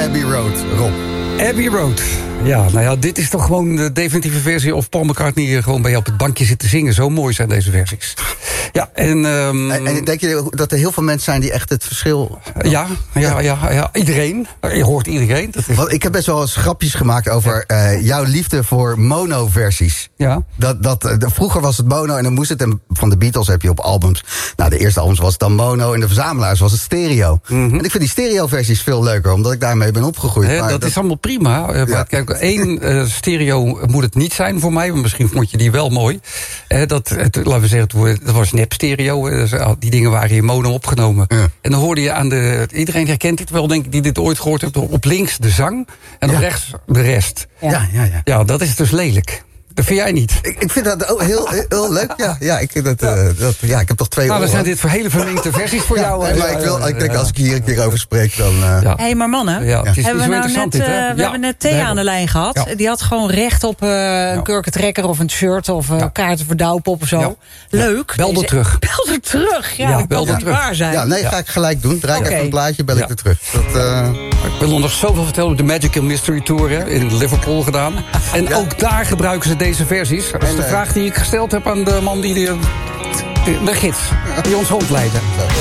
Abbey Road, Rob. Abbey Road. Ja, nou ja, dit is toch gewoon de definitieve versie of Paul McCartney gewoon bij je op het bankje zit te zingen. Zo mooi zijn deze versies. Ja, en denk je dat er heel veel mensen zijn die echt het verschil... Ja. Iedereen. Je hoort iedereen. Dat is... Want ik heb best wel eens grapjes gemaakt over jouw liefde voor mono-versies. Ja. Vroeger was het mono en dan moest het... En van de Beatles heb je op albums... Nou, de eerste albums was het dan mono en de verzamelaars was het stereo. Mm-hmm. En ik vind die stereo-versies veel leuker, omdat ik daarmee ben opgegroeid. Dat is allemaal prima. Maar kijk, één stereo moet het niet zijn voor mij. Misschien vond je die wel mooi. Laten we zeggen, dat was nep stereo. Die dingen waren in mono opgenomen. Ja. En dan hoorde je aan iedereen herkent dit wel, denk ik, die dit ooit gehoord heeft. Op links de zang en op rechts de rest. Ja, dat is dus lelijk. Dat vind jij niet? Ik vind dat ook heel leuk. Ja, ik vind ik heb toch 2 oren. We zijn dit voor hele vermengde versies voor jou. Nee, maar ik denk als ik hier een keer over spreek, dan... Hé, maar mannen, we hebben net Thea aan de lijn gehad. Ja. Die had gewoon recht op een kurkentrekker of een shirt of kaarten voor Douwpop of zo. Ja. Leuk. Bel er terug. Bel er terug. Ja, dat kan niet waar zijn. Ja, nee, ga ik gelijk doen. Draai ik even een plaatje, bel ik er terug. Ik wil nog zoveel vertellen op de Magical Mystery Tour in Liverpool gedaan. En ook daar gebruiken ze deze versies. Dat is de vraag die ik gesteld heb aan de man die de gids die ons rondleidde.